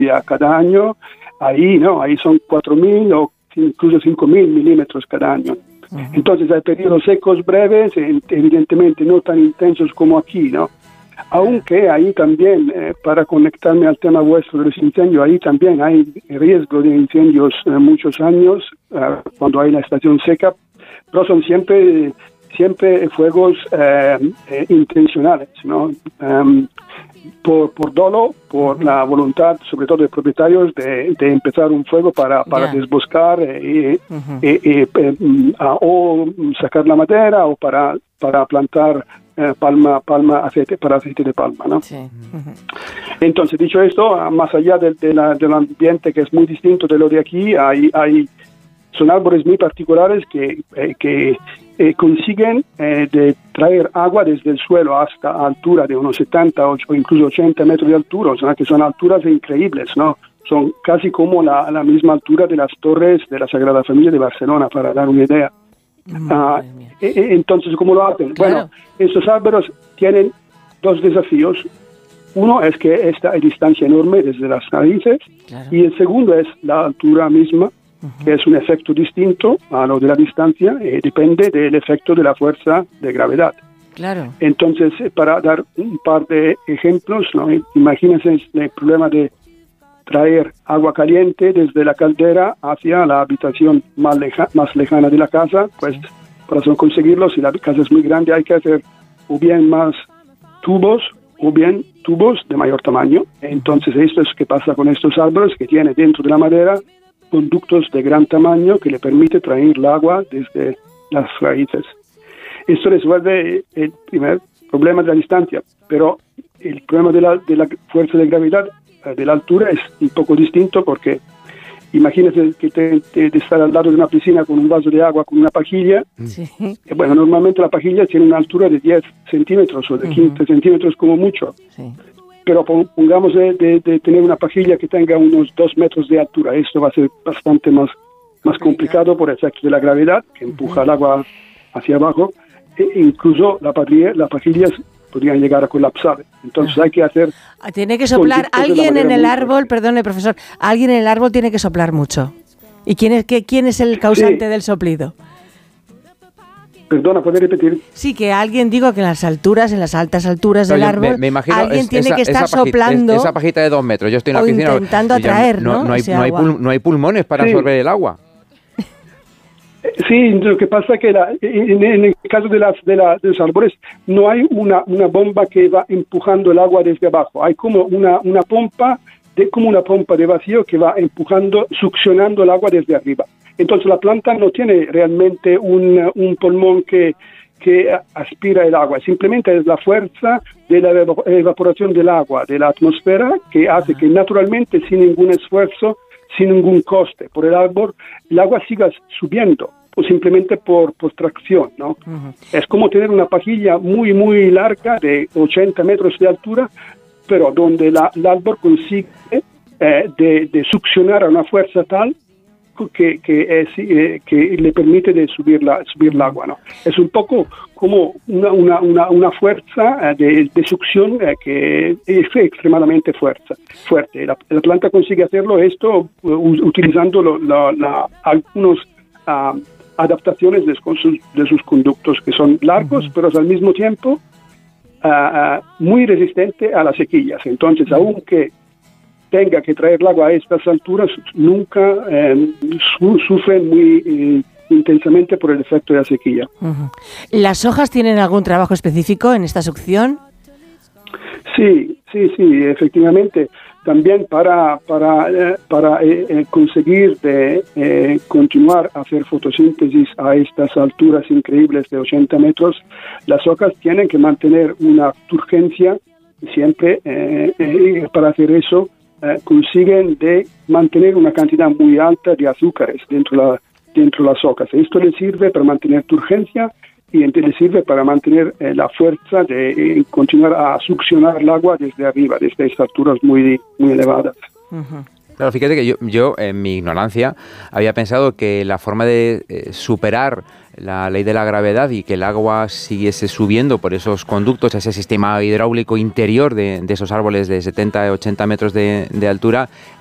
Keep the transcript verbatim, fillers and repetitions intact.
cada año, ahí no, ahí son cuatro mil o incluso cinco mil milímetros cada año. Uh-huh. Entonces hay periodos secos breves, evidentemente no tan intensos como aquí, ¿no? Aunque ahí también, eh, para conectarme al tema vuestro de los incendios, ahí también hay riesgo de incendios eh, muchos años, eh, cuando hay la estación seca, pero son siempre, siempre fuegos eh, eh, intencionales, ¿no? Um, por, por dolo, por uh-huh. la voluntad, sobre todo de propietarios, de, de empezar un fuego para, para yeah. desboscar eh, uh-huh. eh, eh, eh, uh, o sacar la madera o para, para plantar eh, palma, palma, aceite, para aceite de palma, ¿no? Sí. Uh-huh. Entonces, dicho esto, más allá de, de la, del ambiente que es muy distinto de lo de aquí, hay, hay son árboles muy particulares que, eh, que eh, consiguen eh, de traer agua desde el suelo hasta altura de unos setenta o incluso ochenta metros de altura, o sea, que son alturas increíbles, ¿no? Son casi como la, la misma altura de las torres de la Sagrada Familia de Barcelona, para dar una idea. Ah, eh, entonces, ¿cómo lo hacen? Claro. Bueno, estos árboles tienen dos desafíos. Uno es que esta hay distancia enorme desde las raíces, claro. y el segundo es la altura misma, uh-huh. que es un efecto distinto a lo de la distancia, eh, depende del efecto de la fuerza de gravedad. Claro. Entonces, para dar un par de ejemplos, ¿no? Imagínense el problema de traer agua caliente desde la caldera hacia la habitación más, leja, más lejana de la casa. Pues sí. Para conseguirlo, si la casa es muy grande, hay que hacer o bien más tubos o bien tubos de mayor tamaño. Entonces, esto es lo que pasa con estos árboles, que tiene dentro de la madera conductos de gran tamaño que le permite traer el agua desde las raíces. Esto resuelve el primer problema de la distancia, pero el problema de la, de la fuerza de gravedad de la altura es un poco distinto, porque imagínese que te, te, te estar al lado de una piscina con un vaso de agua, con una pajilla. Sí. Eh, bueno, normalmente la pajilla tiene una altura de diez centímetros o de uh-huh. quince centímetros como mucho. Sí. Pero pongamos de, de, de tener una pajilla que tenga unos dos metros de altura. Esto va a ser bastante más, más complicado por el efecto de la gravedad, que empuja uh-huh. el agua hacia abajo. E incluso la pajilla, las pajillas podrían llegar a colapsar. Entonces hay que hacer... Tiene que soplar alguien en el árbol, perdone, profesor, alguien en el árbol tiene que soplar mucho. ¿Y quién es, qué, quién es el causante sí. del soplido? Perdona, ¿puede repetir? Sí, que alguien, digo, que en las alturas, en las altas alturas no, del árbol, me, me imagino, alguien es, tiene esa, que estar esa pajita, soplando... Es, esa pajita de dos metros, yo estoy en la o piscina... intentando atraer, no, ¿no? No hay, no, hay pul, no hay pulmones para sí. absorber el agua. Sí, lo que pasa es que la, en, en el caso de, las, de, la, de los árboles no hay una, una bomba que va empujando el agua desde abajo. Hay como una, una pompa, de, como una pompa de vacío que va empujando, succionando el agua desde arriba. Entonces la planta no tiene realmente un, un pulmón que, que aspira el agua. Simplemente es la fuerza de la evaporación del agua, de la atmósfera, que hace que naturalmente, sin ningún esfuerzo, sin ningún coste por el árbol, el agua siga subiendo, o simplemente por, por tracción, ¿no? Uh-huh. Es como tener una pajilla muy, muy larga, de ochenta metros de altura, pero donde la, el árbol consigue eh, de, de succionar a una fuerza tal que, que, es, eh, que le permite de subir, la, subir el agua, ¿no? Es un poco como una, una, una, una fuerza de, de succión eh, que es extremadamente fuerza, fuerte. La, la planta consigue hacerlo esto uh, utilizando lo, la, la, algunos uh, adaptaciones de sus, de sus conductos, que son largos, uh-huh. pero al mismo tiempo uh, uh, muy resistente a las sequías. Entonces, uh-huh. aunque tenga que traer el agua a estas alturas, nunca eh, su, sufren muy eh, intensamente por el efecto de la sequía. Uh-huh. ¿Las hojas tienen algún trabajo específico en esta succión? Sí, sí, sí, efectivamente. También para, para, eh, para eh, conseguir de, eh, continuar a hacer fotosíntesis a estas alturas increíbles de ochenta metros, las hojas tienen que mantener una turgencia siempre. Eh, eh, para hacer eso, eh, consiguen de mantener una cantidad muy alta de azúcares dentro de, la, dentro de las hojas. Esto les sirve para mantener turgencia y le sirve para mantener eh, la fuerza de eh, continuar a succionar el agua desde arriba, desde estas alturas muy, muy elevadas. Uh-huh. Claro, fíjate que yo, yo, en mi ignorancia, había pensado que la forma de eh, superar la ley de la gravedad y que el agua siguiese subiendo por esos conductos, ese sistema hidráulico interior de, de esos árboles de setenta a ochenta metros de, de altura,